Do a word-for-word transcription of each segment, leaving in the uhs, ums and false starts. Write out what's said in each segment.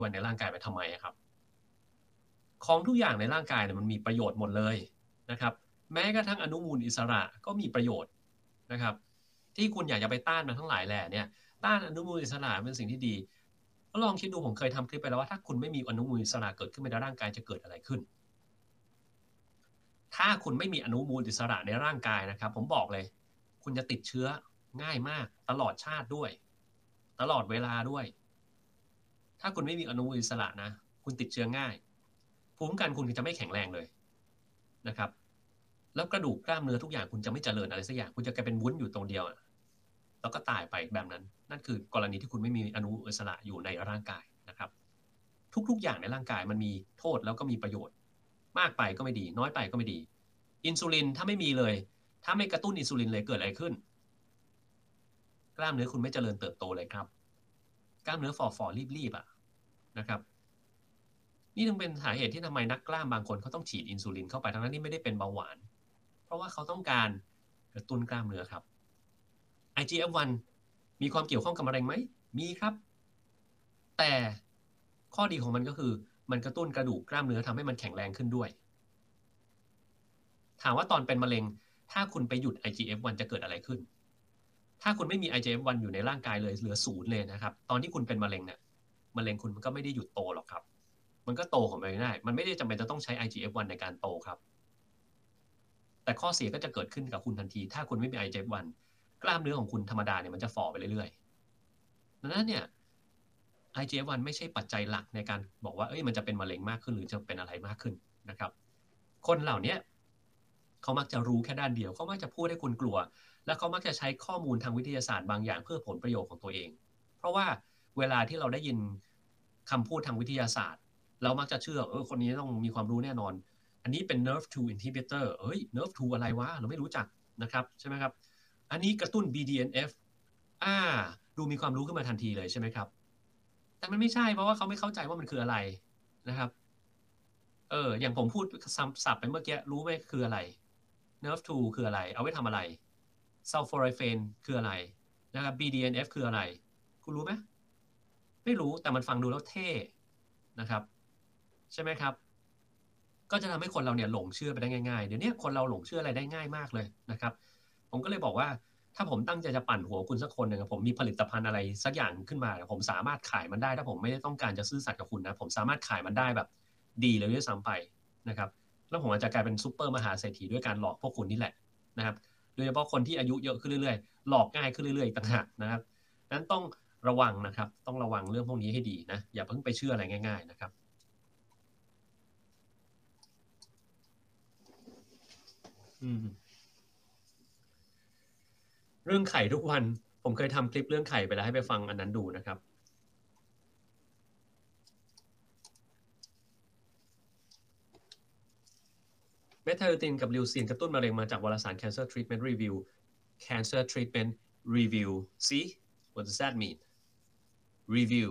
ในร่างกายไปทำไมครับของทุกอย่างในร่างกายเนี่ยมันมีประโยชน์หมดเลยนะครับแม้กระทั่งอนุมูลอิสระก็มีประโยชน์นะครับที่คุณอยากจะไปต้านมันทั้งหลายแหล่เนี่ยต้านอนุมูลอิสระเป็นสิ่งที่ดีก็ลองคิดดูผมเคยทำคลิปไปแล้วว่าถ้าคุณไม่มีอนุมูลอิสระเกิดขึ้นในร่างกายจะเกิดอะไรขึ้นถ้าคุณไม่มีอนุมูลอิสระในร่างกายนะครับผมบอกเลยคุณจะติดเชื้อง่ายมากตลอดชาติด้วยตลอดเวลาด้วยถ้าคุณไม่มีอนุมูลอิสระนะคุณติดเชื้อง่ายภูมิคุ้มกันคุณจะไม่แข็งแรงเลยนะครับแล้วกระดูกกล้ามเนื้อทุกอย่างคุณจะไม่เจริญอะไรสักอย่างคุณจะกลายเป็นวุ้นอยู่ตรงเดียวแล้วก็ตายไปแบบนั้นนั่นคือกรณีที่คุณไม่มีอนุมูลอิสระอยู่ในร่างกายนะครับทุกๆอย่างในร่างกายมันมีโทษแล้วก็มีประโยชน์มากไปก็ไม่ดีน้อยไปก็ไม่ดีอินซูลินถ้าไม่มีเลยถ้าไม่กระตุ้นอินซูลินเลยเกิดอะไรขึ้นกล้ามเนื้อคุณไม่เจริญเติบโตเลยครับกล้ามเนื้อฝ่อๆรีบๆอ่ะนะครับนี่จึงเป็นสาเหตุที่ทำไมนักกล้ามบางคนเขาต้องฉีดอินซูลินเข้าไปทั้งนั้นที่ไม่ได้เป็นเบาหวานเพราะว่าเขาต้องการกระตุ้นกล้ามเนื้อครับ ไอ จี เอฟ วัน มีความเกี่ยวข้องกับมะเร็งไหมมีครับแต่ข้อดีของมันก็คือมันกระตุ้นกระดูกกล้ามเนื้อทำให้มันแข็งแรงขึ้นด้วยถามว่าตอนเป็นมะเร็งถ้าคุณไปหยุด ไอ จี เอฟ วัน จะเกิดอะไรขึ้นถ้าคุณไม่มี ไอ จี เอฟ วัน อยู่ในร่างกายเลยเหลือศูนย์เลยนะครับตอนที่คุณเป็นมะเร็งเนี่ยมะเร็งคุณมันก็ไม่ได้หยุดโตหรอกครับมันก็โตของมันไม่ได้มันไม่ได้จำเป็นจะต้องใช้ ไอ จี เอฟ วัน ในการโตครับแต่ข้อเสียก็จะเกิดขึ้นกับคุณทันทีถ้าคุณไม่มี ไอ จี เอฟ วัน กล้ามเนื้อของคุณธรรมดาเนี่ยมันจะฝ่อไปเรื่อยๆดังนั้นเนี่ย ไอ จี เอฟ วัน ไม่ใช่ปัจจัยหลักในการบอกว่าเอ้ยมันจะเป็นมะเร็งมากขึ้นหรือจะเป็นอะไรมากขึ้นนะครับคนเหล่านี้เขามักจะรู้แค่ด้านเดียวเขามักจะพูดให้คุณกลัวและเขามักจะใช้ข้อมูลทางวิทยาศาสตร์บางอย่างเพื่อผลประโยชน์ของตัวเองเพราะว่าเวลาที่เราได้ยินคำพูดทางวิทยาศาสตร์เรามักจะเชื่อเออคนนี้ต้องมีความรู้แน่นอนอันนี้เป็น เนิร์ฟ ทู inhibitor เอ้ย เนิร์ฟ ทู อะไรวะเราไม่รู้จักนะครับใช่ไหมครับอันนี้กระตุ้น บี ดี เอ็น เอฟ อ่าดูมีความรู้ขึ้นมาทันทีเลยใช่ไหมครับ แต่มันไม่ใช่เพราะว่าเขาไม่เข้าใจว่ามันคืออะไรนะครับเอออย่างผมพูดสับไปเมื่อกี้รู้ไหมคืออะไร เนิร์ฟ ทู คืออะไรเอาไว้ทำอะไร ซัลโฟเรเฟน คืออะไรนะครับ บี ดี เอ็น เอฟ คืออะไรคุณรู้ไหมไม่รู้แต่มันฟังดูแล้วเท่นะครับใช่ไหมครับก็จะทำให้คนเราเนี่ยหลงเชื่อไปได้ง่ายๆเดี๋ยวนี้คนเราหลงเชื่ออะไรได้ง่ายมากเลยนะครับผมก็เลยบอกว่าถ้าผมตั้งใจจะปั่นหัวคุณสักคนหนึ่งผมมีผลิตภัณฑ์อะไรสักอย่างขึ้นมาผมสามารถขายมันได้ถ้าผมไม่ได้ต้องการจะซื่อสัตย์กับคุณนะผมสามารถขายมันได้แบบดีเลยด้วยซ้ำไปนะครับแล้วผมอาจจะกลายเป็นซูเปอร์มหาเศรษฐีด้วยการหลอกพวกคุณนี่แหละนะครับโดยเฉพาะคนที่อายุเยอะขึ้นเรื่อยๆหลอกง่ายขึ้นเรื่อยๆต่างหากนะครับนั้นต้องระวังนะครับต้องระวังเรื่องพวกนี้ให้ดีนะอย่าเพิ่งไปเชื่ออะไรง่ายๆนะครับอืม เรื่องไข่ทุกวันผมเคยทำคลิปเรื่องไข่ไปแล้วให้ไปฟังอันนั้นดูนะครับเมทาโลตินกับลิวซีนกระตุ้นมะเร็งมาจากวารสาร Cancer Treatment Review Cancer Treatment Review see what does that mean review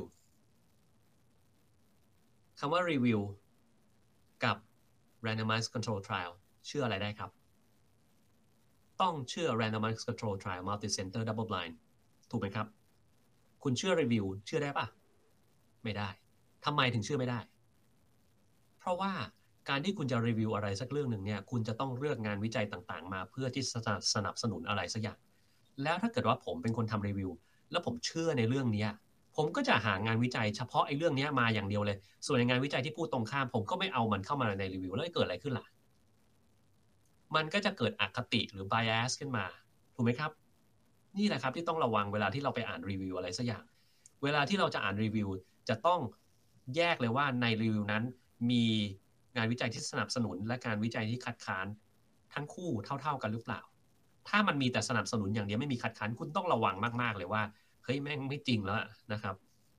คำว่า review กับ randomized control trial เชื่ออะไรได้ครับต้องเชื่อ randomized control trial multi-center double blind ถูกไหมครับคุณเชื่อ review เชื่อได้ปะไม่ได้ทำไมถึงเชื่อไม่ได้ เพราะว่าการที่คุณจะรีวิวอะไรสักเรื่องหนึ่งเนี่ยคุณจะต้องเลือกงานวิจัยต่างๆมาเพื่อที่จะสนับสนุนอะไรสักอย่างแล้วถ้าเกิดว่าผมเป็นคนทำรีวิวแล้วผมเชื่อในเรื่องนี้ผมก็จะหางานวิจัยเฉพาะไอ้เรื่องนี้มาอย่างเดียวเลยส่วนในงานวิจัยที่พูดตรงข้ามผมก็ไม่เอามันเข้ามาในรีวิวแล้วจะเกิดอะไรขึ้นล่ะมันก็จะเกิดอคติหรือ bias ขึ้นมาถูกไหมครับนี่แหละครับที่ต้องระวังเวลาที่เราไปอ่านรีวิวอะไรสักอย่างเวลาที่เราจะอ่านรีวิวจะต้องแยกเลยว่าในรีวิวนั้นมีงานวิจัยที่สนับสนุนและการวิจัยที่คัดค้านทั้งคู่เท่าๆกันหรือเปล่าถ้ามันมีแต่สนับสนุนอย่างเดียวไม่มีคัดค้านคุณต้องระวังมากๆเลยว่าเฮ้ยแม่งไม่จริงแล้วนะครับ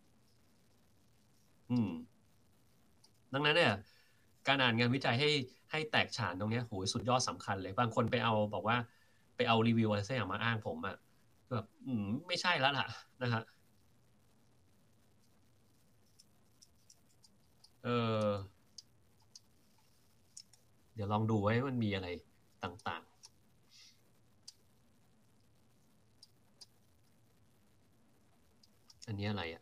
อืมดังนั้นเนี่ยการอ่านงานวิจัยให้ให้แตกฉานตรงนี้โหยสุดยอดสำคัญเลยบางคนไปเอาบอกว่าไปเอารีวิวอะไรสักอย่างมาอ้างผมอะแบบอืมไม่ใช่แล้วล่ะนะฮะเออเดี๋ยวลองดูไว้มันมีอะไรต่างๆอันนี้อะไรอะ